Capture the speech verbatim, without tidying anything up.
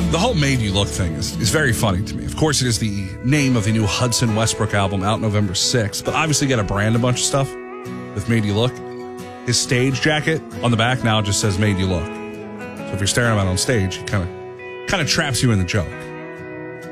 The whole Made You Look thing is, is very funny to me. Of course, it is the name of the new Hudson Westbrook album out November sixth, but obviously got to brand a bunch of stuff with Made You Look. His stage jacket on the back now just says Made You Look. So if you're staring at him out on stage, it kind of kind of traps you in the joke.